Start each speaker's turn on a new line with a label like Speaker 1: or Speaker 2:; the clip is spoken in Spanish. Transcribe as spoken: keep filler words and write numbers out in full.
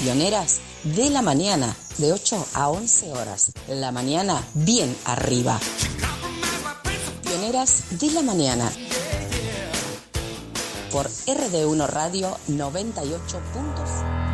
Speaker 1: Pioneras de la mañana, de ocho a once horas. La mañana bien arriba. Pioneras de la mañana. Por R D uno Radio noventa y ocho punto cero.